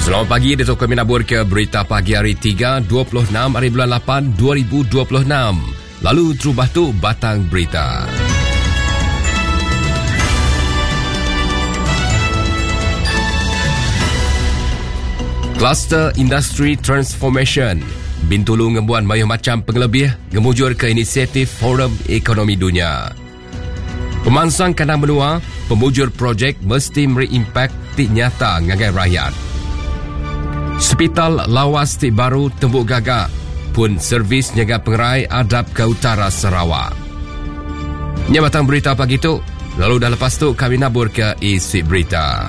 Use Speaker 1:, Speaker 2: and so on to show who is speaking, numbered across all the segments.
Speaker 1: Selamat pagi, Datuk kami nabur ke berita pagi hari 3, 26 hari bulan 8, 2026. Lalu terubah tu batang berita. Cluster Industry Transformation. Bintulu ngembuan mayuh macam pengelebih ngemujur ke inisiatif Forum Ekonomi Dunia. Pemansang kandang benua, pemujur projek mesti memberi impak tik nyata ngagai rakyat. Hospital lawas tik baru tembuk gagak pun servis nyaga pengerai adap ke utara Sarawak. Nya batang berita pagi tu, lalu dah lepas tu kami nabur ke isi berita.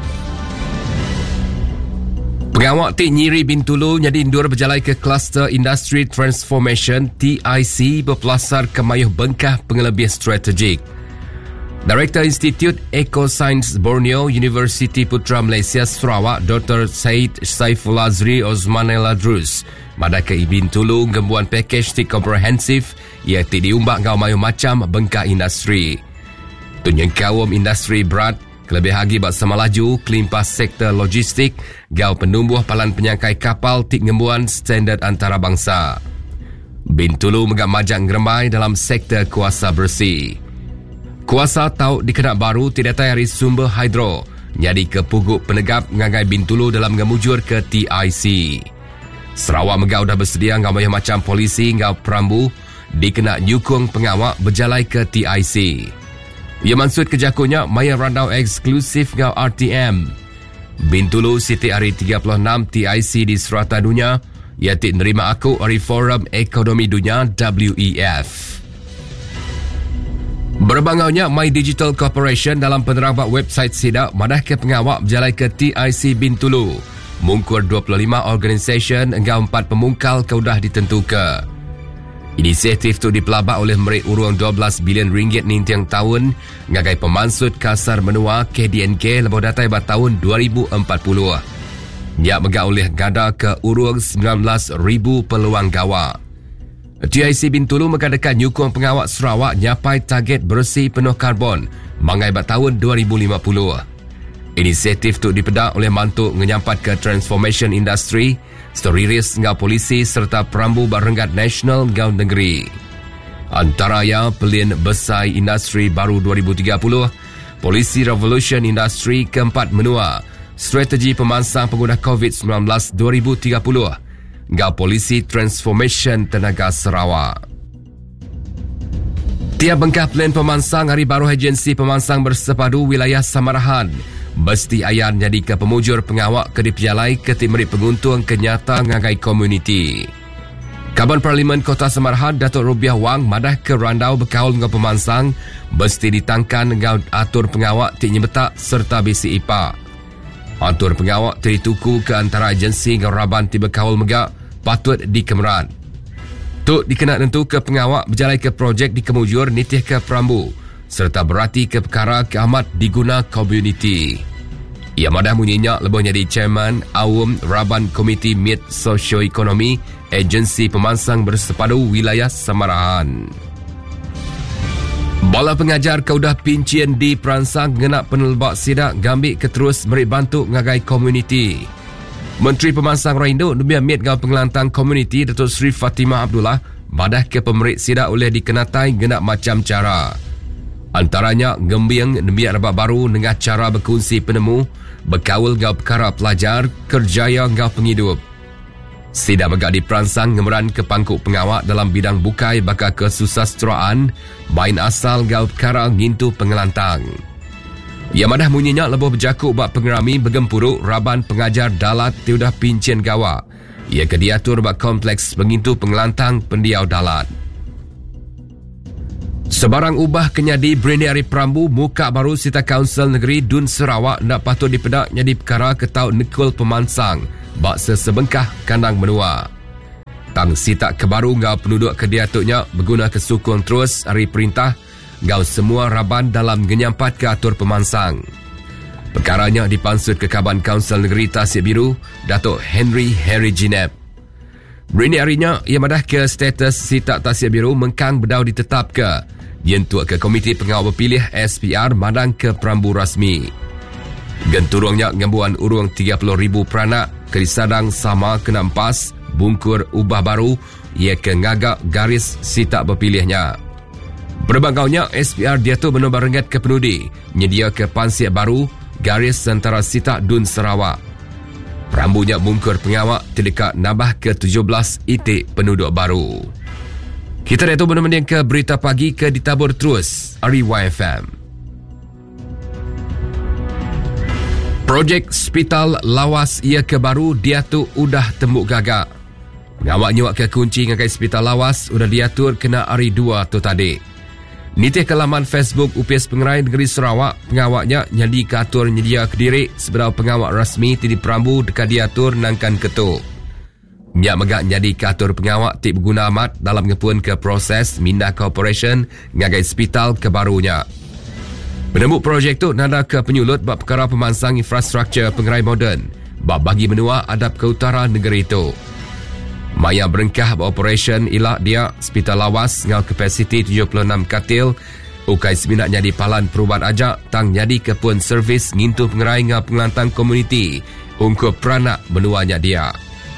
Speaker 1: Pengawak tik Nyiri Bintulu jadi indur berjalai ke Cluster Industry Transformation TIC berpelasar ke mayuh bengkah pengelebih strategik. Director Institut Eco-Science Borneo Universiti Putra Malaysia Sarawak Dr. Said Saiful Azri Osman Eladrus madah ke Bintulu gembuan pakej tik komprehensif ia tik diumbak ngau mayuh macam bengkah industri. Tunyang kawam industri berat kelebih lagi bak sama laju kelimpas sektor logistik gau penumbuh palan penyangkai kapal tik ngembuan standard antarabangsa. Bintulu megak majak ngeremai dalam sektor kuasa bersih. Kuasa tau dikenak baru tidak tayari sumber hidro jadi ke puguk penegap ngagai Bintulu dalam ngemujur ke TIC. Sarawak megau dah bersedia ngau mayuh macam polisi ngau perambu dikenak nyukung pengawak berjalai ke TIC. Ia maksud kejakunya maya randau eksklusif ngau RTM. Bintulu Siti hari 36 TIC di Serata Dunia ia tik nerima aku dari Forum Ekonomi Dunia WEF. Berbangaunya My Digital Corporation dalam penerang website sidak madah ke pengawak berjalai ke TIC Bintulu. Mungkur 25 organisasi engkau 4 pemungkal kaudah ditentukan. Inisiatif tu dipelabak oleh merik urung 12 bilion ringgit nintiang tahun ngagai pemansut kasar menua KDNK lebih datai bat tahun 2040. Nyak megak oleh gada ke urung 19,000 peluang gawak. TIC Bintulu mengadakan nyukung pengawak Sarawak nyapai target bersih penuh karbon mangai bat tahun 2050. Inisiatif tu dipedak oleh mantuk menyampat ke Transformation Industry, Storiris ngau polisi serta perambu barenggat nasional ngau negeri. Antaranya Pelin Besai Industri Baru 2030, Polisi Revolution Industry keempat menua, Strategi Pemansang Pengguna COVID-19 2030, ngau Polisi Transformation Tenaga Sarawak. Tiap bengkah plan pemansang hari baru agensi pemansang bersepadu wilayah Samarahan mesti ayan jadi ke pemujur pengawak ke dipialai ke timri penguntung kenyata ngagai komuniti. Kaban Parlimen Kota Samarahan Datuk Rubiah Wang madah ke randau berkaul ngau pemansang mesti ditangkan ngau atur pengawak tik nyebetak serta bisi IPA. Atur pengawak terituku ke antara agensi ngau raban tiba kaul megak patut dikemeran. Tuk dikena tentu ke pengawak berjalai ke projek di kemujur nitih ke perambu serta berarti ke perkara keamat diguna komuniti. Ia madah munyinya lebih jadi chairman awam Raban Komiti Mit Sosioekonomi Agensi Pemansang Bersepadu Wilayah Samarahan. Bala pengajar kaudah pincian di peransang ngenak penelbak sidak gambik ke terus beri bantu ngagai komuniti. Menteri Pemansang Raindo Nubia Mit ngau pengelantang komuniti Datuk Sri Fatimah Abdullah madah ke pemerik sidak oleh dikenatai genak macam cara. Antaranya gembiang nembiak rabak baru dengan cara berkongsi penemu, berkaul ngau perkara pelajar, kerjaya ngau penghidup. Sidak megak diperansang ngemeran ke pangkuk pengawak dalam bidang bukai bakal kesusasteraan, bain asal ngau perkara ngintu pengelantang. Ia madah munyinya lebih berjakuk bak pengerami bergempuruk raban pengajar dalat tiudah pincian gawak. Ia kediatur bak kompleks mengintu pengelantang pendiau dalat. Sebarang ubah kenyadi Breni Ari Perambu muka baru Sita Kaunsil Negeri Dun Sarawak nak patut dipedak nyadi perkara ketau nekul pemansang bak sesebengkah kandang menua. Tang Sita kebaru ngau penduduk kediatuknya berguna kesukung terus hari perintah ngau semua raban dalam genyampat ke atur pemansang. Perkaranya dipansut ke Kaban Kaunsil Negeri Tasik Biru Datuk Henry Jineb. Breni Arinya ia madah ke status Sita Tasik Biru mengkang bedau ditetap ke yentuk ke Komiti Pengawal Berpilih SPR madang ke perambu rasmi. Genturungnya ngambuan urung 30,000 peranak ke disadang sama kena empas bungkur ubah baru ia ke ngagak garis sitak berpilihnya. Berbangkaunya SPR dia tu benar rengat ke penudi nyedia ke pansiak baru garis antara sitak Dun Sarawak. Rambunya bungkur pengawak terdekat nambah ke 17 itik penduduk baru. Kita dah tu benar ke berita pagi ke ditabur terus RYFM. Projek Hospital Lawas ia ke baru dia tu udah tembuk gagak. Pengawak nyuak ke kunci ngakai Hospital Lawas udah diatur kena hari 2 tu tadi. Nitih ke laman Facebook UPS Pengerai Negeri Sarawak, pengawaknya nyadi katur nyedia Kediri seberau pengawak rasmi di Perambu dekat diatur nangkan ketuk. Nyak megak nyadi katur pengawak tik berguna amat dalam ngepun ke proses mindah corporation ngagai hospital kebarunya. Penembuk projek tu nada ke penyulut bab perkara pemansang infrastruktur Pengerai moden bab bagi menua adab ke utara negeri itu. Maya berengkah beroperasi ilak dia Hospital Lawas ngau kapasiti 76 katil ukai seminaknya di palan perubahan ajak tang jadi kepun servis ngintu pengerai ngau pengelantang komuniti ungkup peranak menuanya dia.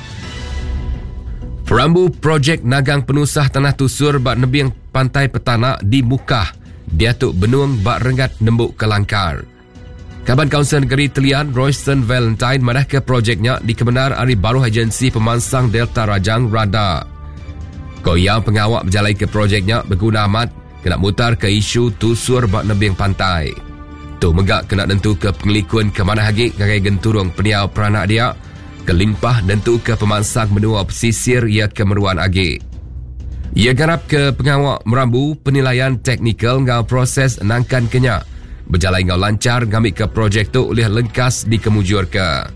Speaker 1: Perambu projek nagang penusah tanah tusur bak nebiang pantai petana di Mukah dia tu benung bak renggat nembuk kelangkar. Kaban Kaunsil Negeri Telian Royston Valentine madah ke projeknya di kebenar hari baru agensi pemansang Delta Rajang Rada. Koyang pengawak berjalai ke projeknya berguna amat kena mutar ke isu tusur bak nebiang pantai. Tu megak kena tentu ke pengelikun ke mana hagi ngagai genturung peniau peranak dia kelimpah tentu ke pemansang menua pesisir ia kemeruan agi. Ia garap ke pengawak merambu penilaian teknikal ngau proses nangkan kenyak. Berjalai ngau lancar ngambil ke projek tu oleh lengkas dikemujur ke.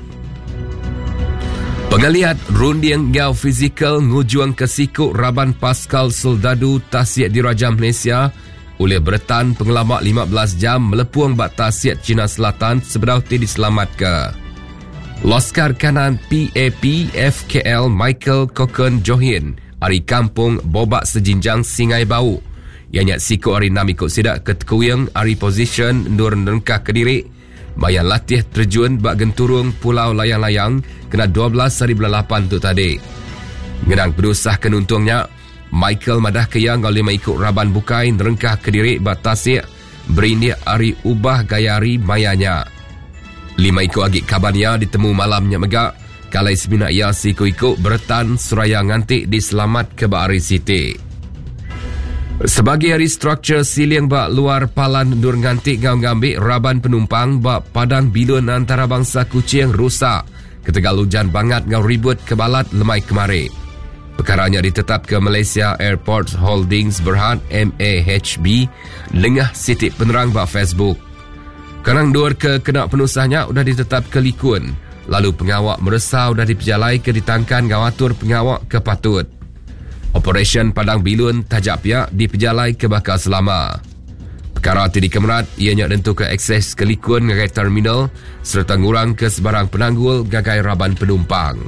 Speaker 1: Pengaliat runding ngau fizikal ngujuang ke sikuk Raban Pascal Soldadu Tasiat Diraja Malaysia oleh Bertan pengelamak 15 jam melepuang bak Tasiat Cina Selatan sebedau ti diselamat ke. Loskar kanan PAP FKL Michael Kokon Johin hari kampung Bobak Sejinjang Singai Bau. Ianya sikuk hari 6 ikut sidak ke Tekuyang hari position Nur Nengkah Kediri. Bayan latih terjun bak genturung Pulau Layang-Layang kena 12 hari bulan 8 tu tadi. Ngenang berdusah kenuntungnya, Michael madah keyang ngau 5 ikut Raban Bukai Nengkah Kediri bak Tasik berindik hari ubah gayari mayanya. 5 ikut agik kabannya ditemu malamnya megak kalai semina ia sikuk-ikut Bertan Suraya ngantik diselamat ke Bahari City. Sebagai hari struktur siling bak luar palan Nur ngantik ngau ngambil Raban penumpang bak padang bilun antara bangsa kucing rusak ketegal hujan bangat ngau ribut kebalat lemai kemari. Perkaranya ditetap ke Malaysia Airport Holdings Berhad MAHB lengah sitik penerang bak Facebook. Kerang dur ke kena penusahnya sudah ditetap ke Likun. Lalu pengawak meresau sudah diperjalai ke ditangkan ngawatur pengawak ke Patut. Operation Padang Bilun tajak pihak diperjalai ke bakal selama. Perkara itu dikemerat, ianya tentu ke akses ke Likun ngagai terminal serta ngurang ke sebarang penanggul ngagai Raban penumpang.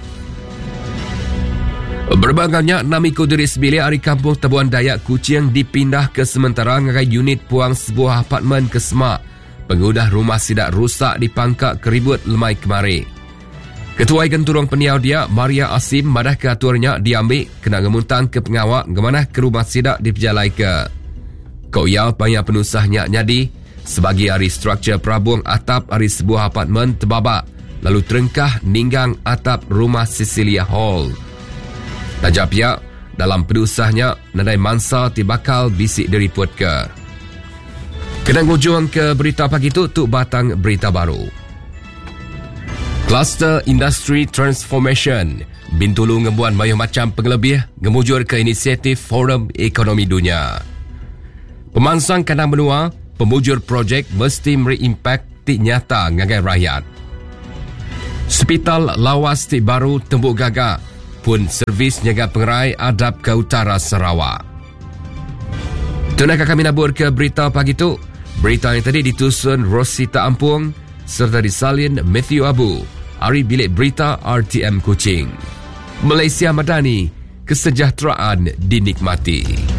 Speaker 1: Berbangkangnya 6 ikut diri sebilik hari kampung Tabuan Dayak Kuching dipindah ke sementara ngagai unit puang sebuah apartmen ke Semak. Pengudah rumah sidak rusak dipangkak keribut lemai kemari. Ketua Genturung Peniau dia, Maria Asim, madah ke aturnya diambil kena ngemuntang ke pengawak ngemanah ke rumah sidak diperjalai ke. Kau yau payah penusahnya nyadi, sebagai hari struktur perabung atap hari sebuah apartmen terbabak, lalu terengkah ninggang atap rumah Cecilia Hall. Tajap pihak, dalam penusahnya, nadai mansa tibakal bisik diriput ke. Kena ngujung ke berita pagi tu batang berita baru. Kluster Industri Transformation Bintulu ngebuan banyak macam pengelebih ngemujur ke inisiatif Forum Ekonomi Dunia. Pemansang kandang benua, pemujur projek mesti memberi impak tik nyata ngagai rakyat. Hospital Lawas tik baru tembuk gagak pun servis nyaga pengerai adab ke utara Sarawak. Tunakah kami nabur ke berita pagi tu? Berita yang tadi ditusun Rosita Ampung serta disalin Matthew Abu. Hari Bilik Berita RTM Kuching. Malaysia Madani, kesejahteraan dinikmati.